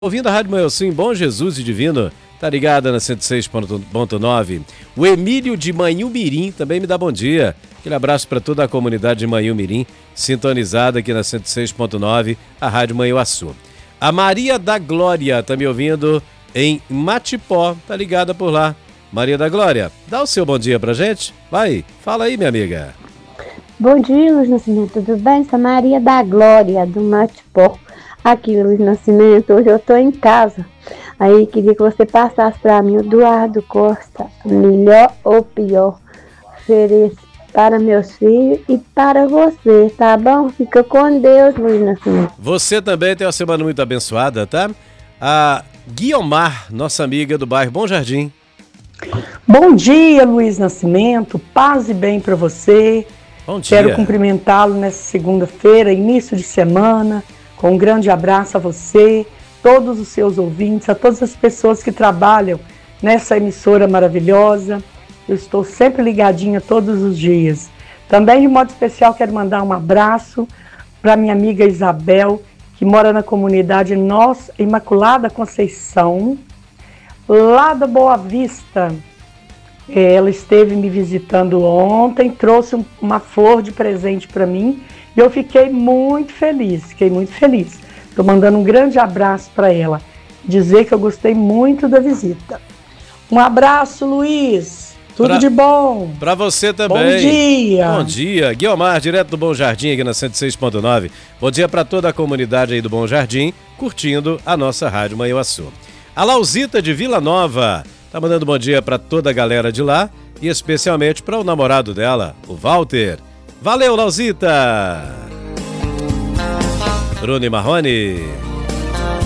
Ouvindo a Rádio Manhãosim, Bom Jesus e Divino, tá ligada na 106.9. O Emílio de Manhumirim também me dá bom dia. Aquele abraço para toda a comunidade de Manhumirim, sintonizada aqui na 106.9, a Rádio Manhuaçu. A Maria da Glória tá me ouvindo em Matipó, tá ligada por lá. Maria da Glória, dá o seu bom dia pra gente. Vai, fala aí, minha amiga. Bom dia, Luiz Nascimento, tudo bem? Sou Maria da Glória, do Matipó. Aqui, Luiz Nascimento, hoje eu tô em casa. Aí queria que você passasse para mim o Eduardo Costa, melhor ou pior, ofereço para meus filhos e para você, tá bom? Fica com Deus, Luiz Nascimento. Você também tem uma semana muito abençoada, tá? A Guiomar, nossa amiga do bairro Bom Jardim. Bom dia, Luiz Nascimento, paz e bem para você. Bom dia. Quero cumprimentá-lo nessa segunda-feira, início de semana. Com um grande abraço a você, todos os seus ouvintes, a todas as pessoas que trabalham nessa emissora maravilhosa. Eu estou sempre ligadinha todos os dias. Também, de modo especial, quero mandar um abraço para minha amiga Isabel, que mora na comunidade Nossa Imaculada Conceição, lá da Boa Vista. Ela esteve me visitando ontem, trouxe uma flor de presente para mim. E eu fiquei muito feliz. Estou mandando um grande abraço para ela. Dizer que eu gostei muito da visita. Um abraço, Luiz. Tudo de bom. Para você também. Bom dia. Bom dia. Guiomar, direto do Bom Jardim, aqui na 106.9. Bom dia para toda a comunidade aí do Bom Jardim, curtindo a nossa Rádio Manhuaçu. A Lausita de Vila Nova tá mandando bom dia para toda a galera de lá e especialmente para o namorado dela, o Walter. Valeu, Lausita! Bruno e Marrone.